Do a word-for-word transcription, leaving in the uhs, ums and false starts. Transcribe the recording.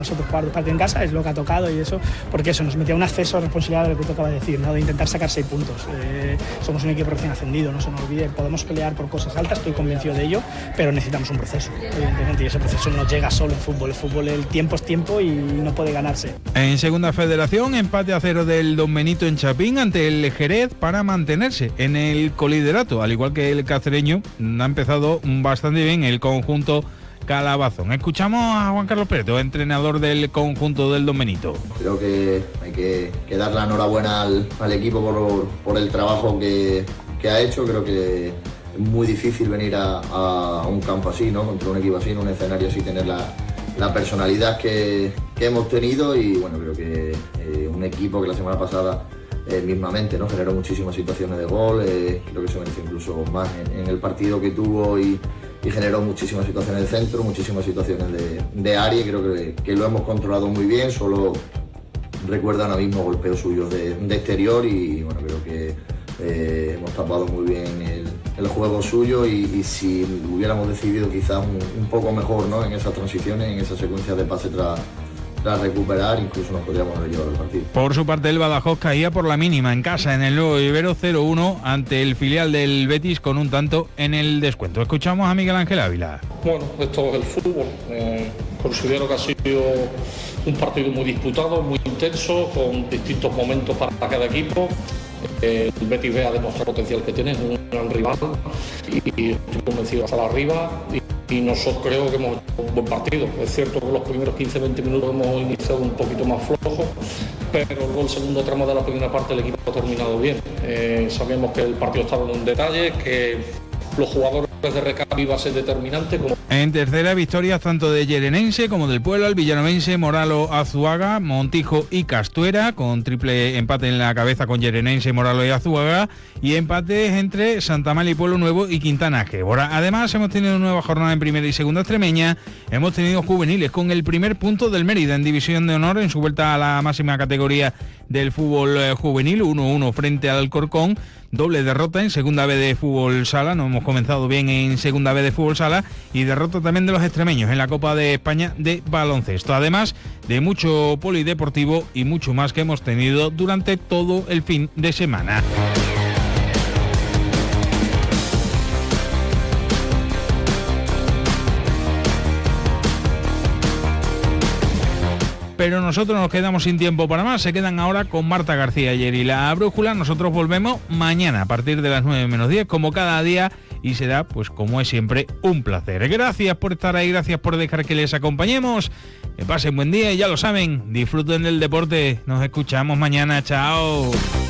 nosotros jugar dos partidos en casa, es lo que ha tocado y eso, porque eso nos metía un acceso a responsabilidad de lo que tú acabas de decir, ¿no? De intentar sacar seis puntos. Eh, somos un equipo recién ascendido, no se nos olvide, podemos pelear por cosas altas, estoy convencido de ello, pero necesitamos un proceso, evidentemente, y ese proceso no llega solo en fútbol. El fútbol, el tiempo es tiempo y no puede ganarse. En Segunda Federación, empate a cero del Don Benito en Chapín ante el Jerez para mantenerse en el coliderato, al igual que el cacereño. Ha empezado bastante bien el conjunto Calabazón. Escuchamos a Juan Carlos Preto, entrenador del conjunto del Don Benito. Creo que hay que, que dar la enhorabuena al, al equipo por, por el trabajo que, que ha hecho. Creo que es muy difícil venir a, a un campo así, ¿no? Contra un equipo así, en un escenario así, tener la, la personalidad que, que hemos tenido y bueno, creo que eh, un equipo que la semana pasada eh, mismamente, ¿no? Generó muchísimas situaciones de gol, eh, creo que se mereció incluso más en, en el partido que tuvo y y generó muchísimas situaciones de centro, muchísimas situaciones de, de área y creo que, que lo hemos controlado muy bien. Solo recuerdo ahora mismo golpeos suyos de, de exterior y bueno, creo que eh, hemos tapado muy bien el, el juego suyo y, y si hubiéramos decidido quizás un, un poco mejor, ¿no? En esas transiciones, en esas secuencias de pase tras tras recuperar, incluso nos podríamos haber llevado el partido. Por su parte, el Badajoz caía por la mínima en casa en el Nuevo Ibero cero uno ante el filial del Betis con un tanto en el descuento. Escuchamos a Miguel Ángel Ávila. Bueno, esto es el fútbol. Eh, considero que ha sido un partido muy disputado, muy intenso, con distintos momentos para cada equipo. Eh, el Betis ve a demostrar el potencial que tiene, es un gran rival y, y estoy convencido hasta arriba. Y, y nosotros creo que hemos hecho un buen partido. Es cierto que los primeros quince a veinte minutos hemos iniciado un poquito más flojo, pero luego el segundo tramo de la primera parte el equipo ha terminado bien. Eh, sabemos que el partido estaba en un detalle, que los jugadores de recambio iban a ser determinantes. Como... En tercera, victorias tanto de Llerenense como del Puebla, el villanovense, Moralo, Azuaga, Montijo y Castuera, con triple empate en la cabeza con Llerenense, Moralo y Azuaga, y empates entre Santa María y Pueblo Nuevo y Quintana Gébora. Además, hemos tenido una nueva jornada en primera y segunda extremeña, hemos tenido juveniles con el primer punto del Mérida en División de Honor en su vuelta a la máxima categoría del fútbol juvenil, uno uno frente al Alcorcón. Doble derrota en Segunda B de Fútbol Sala, no hemos comenzado bien en Segunda B de Fútbol Sala, y derrota también de los extremeños en la Copa de España de baloncesto, además de mucho polideportivo y mucho más que hemos tenido durante todo el fin de semana. Pero nosotros nos quedamos sin tiempo para más. Se quedan ahora con Marta García ayer y la brújula. Nosotros volvemos mañana a partir de las nueve menos diez, como cada día, y será, pues como es siempre, un placer. Gracias por estar ahí, gracias por dejar que les acompañemos. Que pasen buen día y ya lo saben, disfruten del deporte. Nos escuchamos mañana. Chao.